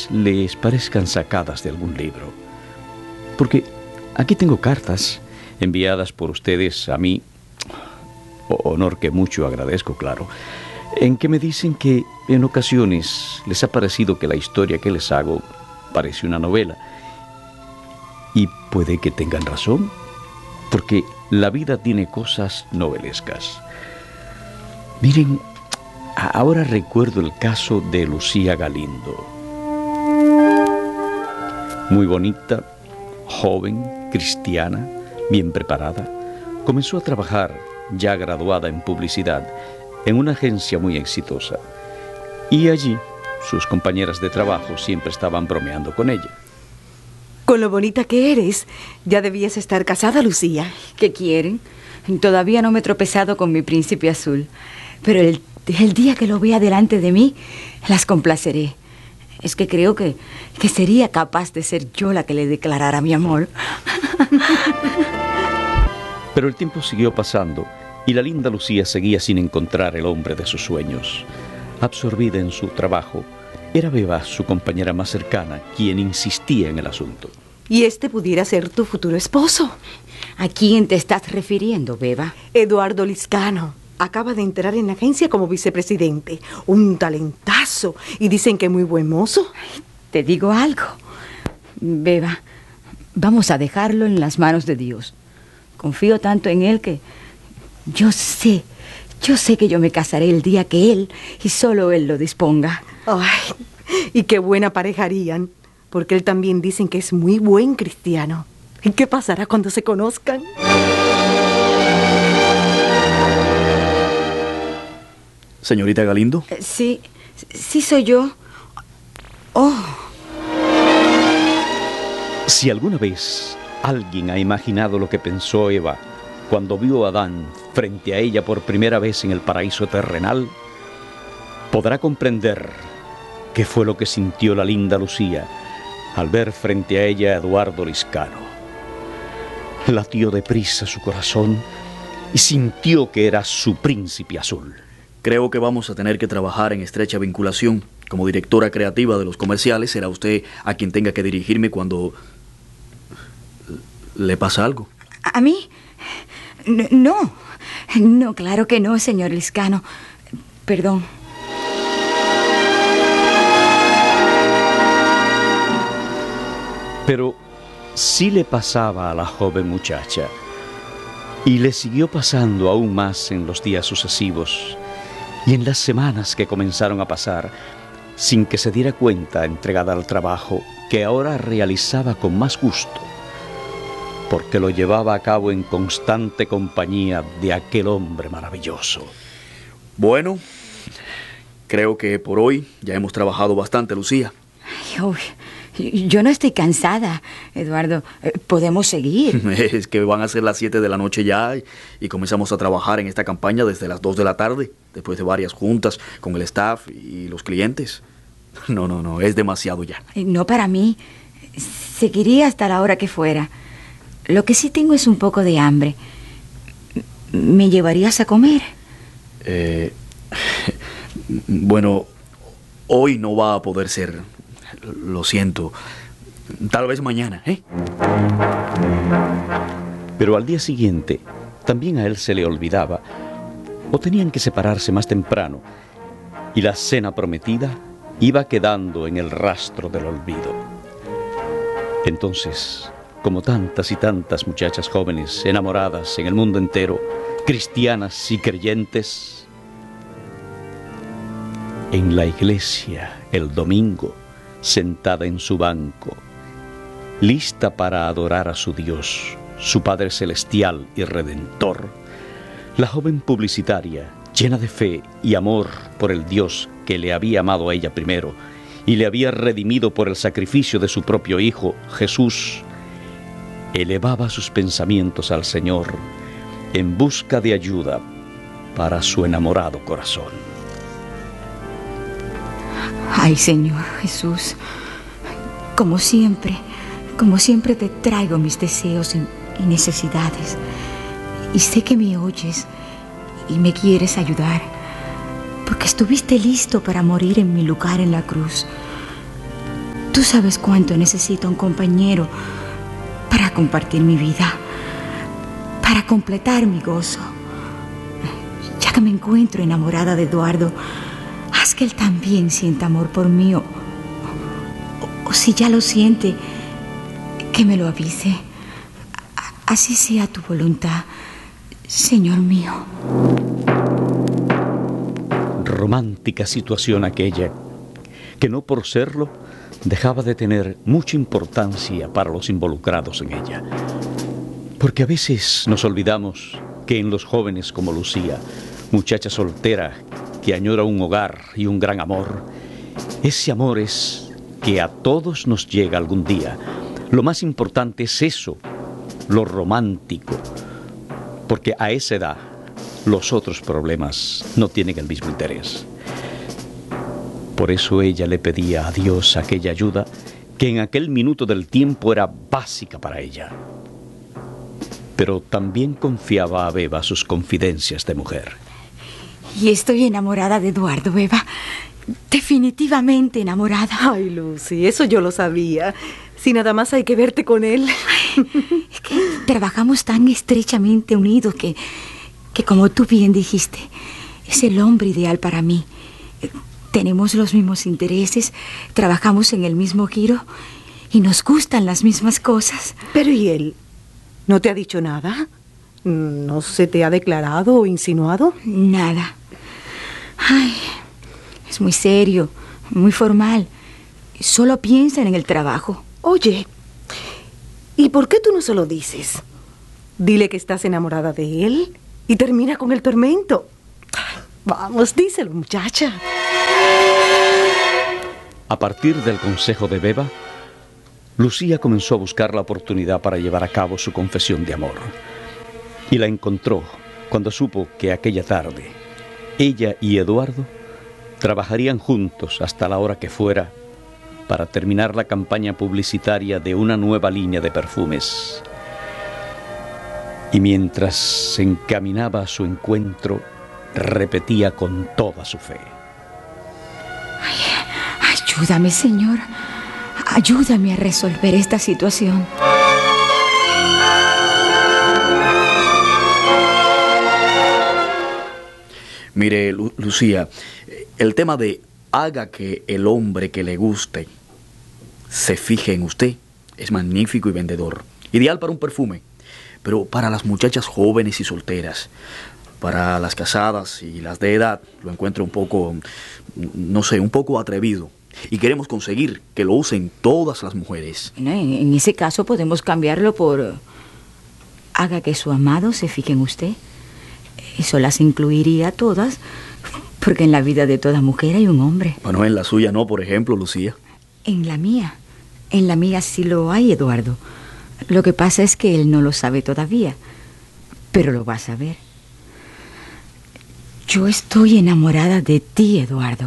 vez les parezcan sacadas de algún libro. Porque aquí tengo cartas enviadas por ustedes a mí, honor que mucho agradezco, claro, en que me dicen que en ocasiones les ha parecido que la historia que les hago parece una novela. Y puede que tengan razón, porque la vida tiene cosas novelescas. Miren, ahora recuerdo el caso de Lucía Galindo. Muy bonita, joven, cristiana, bien preparada, comenzó a trabajar, ya graduada en publicidad, en una agencia muy exitosa. Y allí, sus compañeras de trabajo siempre estaban bromeando con ella. Con lo bonita que eres, ya debías estar casada, Lucía. ¿Qué quieren? Todavía no me he tropezado con mi príncipe azul. Pero el día que lo vea delante de mí, las complaceré. Es que creo que sería capaz de ser yo la que le declarara mi amor. Pero el tiempo siguió pasando y la linda Lucía seguía sin encontrar el hombre de sus sueños. Absorbida en su trabajo, era Beba, su compañera más cercana, quien insistía en el asunto. Y este pudiera ser tu futuro esposo. ¿A quién te estás refiriendo, Beba? Eduardo Liscano. Acaba de entrar en la agencia como vicepresidente. Un talentazo. Y dicen que muy buen mozo. Te digo algo, Beba. Vamos a dejarlo en las manos de Dios. Confío tanto en él que yo sé que yo me casaré el día que él y solo él lo disponga. Ay, y qué buena pareja harían, porque él también dicen que es muy buen cristiano. ¿Y qué pasará cuando se conozcan? Señorita Galindo. Sí soy yo. Oh. Si alguna vez alguien ha imaginado lo que pensó Eva cuando vio a Adán frente a ella por primera vez en el paraíso terrenal, podrá comprender qué fue lo que sintió la linda Lucía al ver frente a ella a Eduardo Liscano. Latió deprisa su corazón y sintió que era su príncipe azul. Creo que vamos a tener que trabajar en estrecha vinculación. Como directora creativa de los comerciales, será usted a quien tenga que dirigirme cuando le pasa algo. ¿A mí? No, claro que no, señor Liscano. Perdón. Pero sí le pasaba a la joven muchacha, y le siguió pasando aún más en los días sucesivos y en las semanas que comenzaron a pasar, sin que se diera cuenta, entregada al trabajo que ahora realizaba con más gusto, porque lo llevaba a cabo en constante compañía de aquel hombre maravilloso. Bueno, creo que por hoy ya hemos trabajado bastante, Lucía. Yo no estoy cansada, Eduardo. ¿Podemos seguir? Es que van a ser las 7 de la noche ya y comenzamos a trabajar en esta campaña desde las 2 de la tarde, después de varias juntas con el staff y los clientes. No, es demasiado ya. No para mí. Seguiría hasta la hora que fuera. Lo que sí tengo es un poco de hambre. ¿Me llevarías a comer? Bueno, hoy no va a poder ser. Lo siento. Tal vez mañana, ¿eh? Pero al día siguiente, también a él se le olvidaba, o tenían que separarse más temprano, y la cena prometida iba quedando en el rastro del olvido. Entonces, como tantas y tantas muchachas jóvenes enamoradas en el mundo entero, cristianas y creyentes, en la iglesia el domingo, sentada en su banco, lista para adorar a su Dios, su Padre Celestial y Redentor, la joven publicitaria, llena de fe y amor por el Dios que le había amado a ella primero y le había redimido por el sacrificio de su propio Hijo, Jesús, elevaba sus pensamientos al Señor en busca de ayuda para su enamorado corazón. Ay, Señor Jesús, como siempre te traigo mis deseos y necesidades. Y sé que me oyes y me quieres ayudar, porque estuviste listo para morir en mi lugar en la cruz. Tú sabes cuánto necesito un compañero para compartir mi vida, para completar mi gozo. Ya que me encuentro enamorada de Eduardo, haz que él también sienta amor por mí, o si ya lo siente, que me lo avise. Así sea tu voluntad, Señor mío. Romántica situación aquella, que no por serlo dejaba de tener mucha importancia para los involucrados en ella. Porque a veces nos olvidamos que en los jóvenes como Lucía, muchacha soltera que añora un hogar y un gran amor, ese amor es que a todos nos llega algún día. Lo más importante es eso, lo romántico, porque a esa edad los otros problemas no tienen el mismo interés. Por eso ella le pedía a Dios aquella ayuda que en aquel minuto del tiempo era básica para ella. Pero también confiaba a Beba sus confidencias de mujer. Y estoy enamorada de Eduardo, Beba. Definitivamente enamorada. Ay, Lucy, eso yo lo sabía. Si nada más hay que verte con él. Es que trabajamos tan estrechamente unidos que como tú bien dijiste, es el hombre ideal para mí. Tenemos los mismos intereses, trabajamos en el mismo giro y nos gustan las mismas cosas. Pero ¿y él? ¿No te ha dicho nada? ¿No se te ha declarado o insinuado? Nada. Ay, es muy serio, muy formal. Solo piensan en el trabajo. Oye, ¿y por qué tú no se lo dices? Dile que estás enamorada de él y termina con el tormento. Vamos, díselo, muchacha. A partir del consejo de Beba, Lucía comenzó a buscar la oportunidad para llevar a cabo su confesión de amor. Y la encontró cuando supo que aquella tarde ella y Eduardo trabajarían juntos hasta la hora que fuera para terminar la campaña publicitaria de una nueva línea de perfumes. Y mientras se encaminaba a su encuentro, repetía con toda su fe: Ayúdame, Señor. Ayúdame a resolver esta situación. Mire, Lucía, el tema de haga que el hombre que le guste se fije en usted es magnífico y vendedor. Ideal para un perfume, pero para las muchachas jóvenes y solteras, para las casadas y las de edad, lo encuentro un poco, no sé, un poco atrevido. Y queremos conseguir que lo usen todas las mujeres. En ese caso podemos cambiarlo por haga que su amado se fije en usted. Eso las incluiría a todas, porque en la vida de toda mujer hay un hombre. Bueno, en la suya no, por ejemplo, Lucía. En la mía sí lo hay, Eduardo. Lo que pasa es que él no lo sabe todavía, pero lo va a saber. Yo estoy enamorada de ti, Eduardo.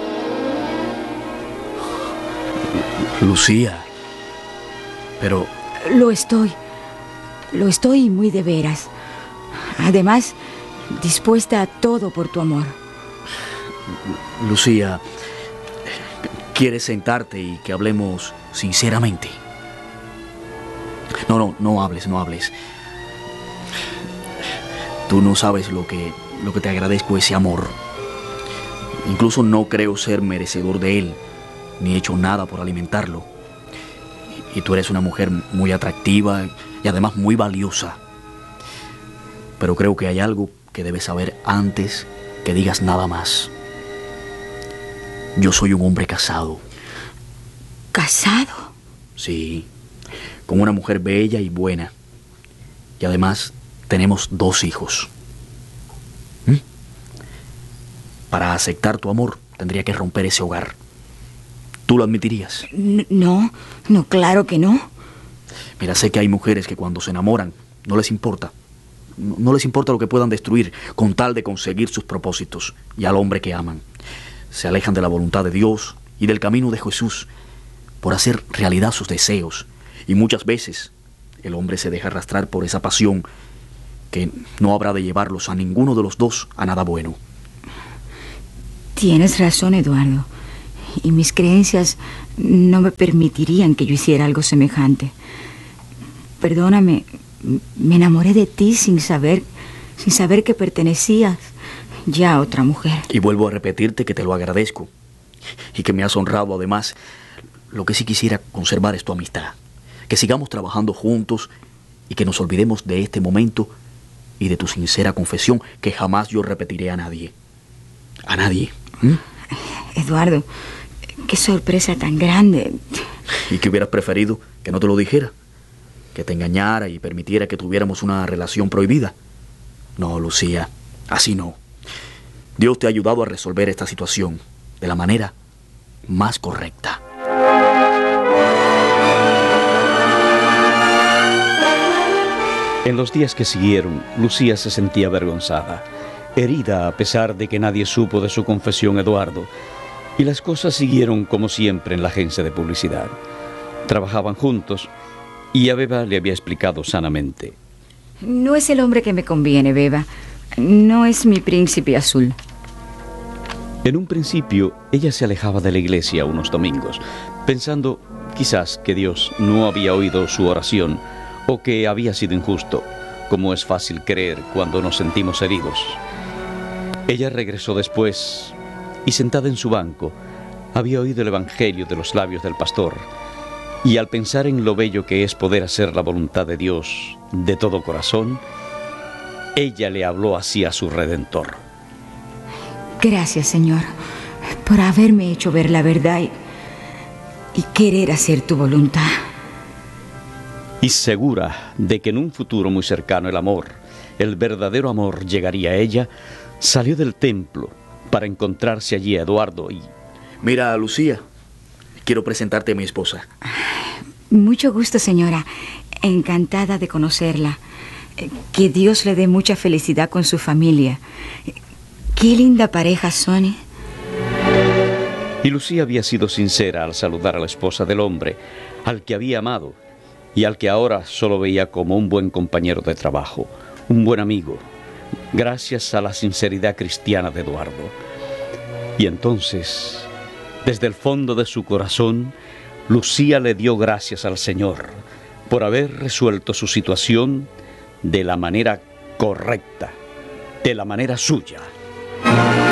Lucía, pero... Lo estoy muy de veras. Además, dispuesta a todo por tu amor. Lucía, ¿quieres sentarte y que hablemos sinceramente? No hables. Tú no sabes lo que te agradezco ese amor. Incluso no creo ser merecedor de él, ni he hecho nada por alimentarlo. Y tú eres una mujer muy atractiva y además muy valiosa. Pero creo que hay algo que debes saber antes que digas nada más. Yo soy un hombre casado. ¿Casado? Sí, con una mujer bella y buena. Y además tenemos 2 hijos. Para aceptar tu amor tendría que romper ese hogar. ¿Tú lo admitirías? No, claro que no. Mira, sé que hay mujeres que cuando se enamoran no les importa. No les importa lo que puedan destruir con tal de conseguir sus propósitos y al hombre que aman. Se alejan de la voluntad de Dios y del camino de Jesús por hacer realidad sus deseos. Y muchas veces el hombre se deja arrastrar por esa pasión que no habrá de llevarlos a ninguno de los dos a nada bueno. Tienes razón, Eduardo. y mis creencias no me permitirían que yo hiciera algo semejante. Perdóname, me enamoré de ti sin saber que pertenecías ya a otra mujer. Y vuelvo a repetirte que te lo agradezco y que me has honrado además. Lo que sí quisiera conservar es tu amistad, que sigamos trabajando juntos y que nos olvidemos de este momento y de tu sincera confesión que jamás yo repetiré a nadie. A nadie. Eduardo, qué sorpresa tan grande. ¿Y que hubieras preferido que no te lo dijera? Que te engañara y permitiera que tuviéramos una relación prohibida. No, Lucía, así no. Dios te ha ayudado a resolver esta situación de la manera más correcta. En los días que siguieron, Lucía se sentía avergonzada, herida a pesar de que nadie supo de su confesión a Eduardo, y las cosas siguieron como siempre en la agencia de publicidad. Trabajaban juntos y a Beba le había explicado sanamente. No es el hombre que me conviene, Beba. No es mi príncipe azul. En un principio, ella se alejaba de la iglesia unos domingos, pensando quizás que Dios no había oído su oración o que había sido injusto, como es fácil creer cuando nos sentimos heridos. Ella regresó después y, sentada en su banco, había oído el evangelio de los labios del pastor, y al pensar en lo bello que es poder hacer la voluntad de Dios de todo corazón, ella le habló así a su Redentor. Gracias, Señor, por haberme hecho ver la verdad y querer hacer tu voluntad. Y segura de que en un futuro muy cercano el verdadero amor llegaría a ella, salió del templo para encontrarse allí a Eduardo y... Mira, Lucía, quiero presentarte a mi esposa. Mucho gusto, señora. Encantada de conocerla. Que Dios le dé mucha felicidad con su familia. Qué linda pareja son, ¿eh? Y Lucía había sido sincera al saludar a la esposa del hombre, al que había amado y al que ahora solo veía como un buen compañero de trabajo, un buen amigo, gracias a la sinceridad cristiana de Eduardo. Y entonces, desde el fondo de su corazón, Lucía le dio gracias al Señor por haber resuelto su situación de la manera correcta, de la manera suya.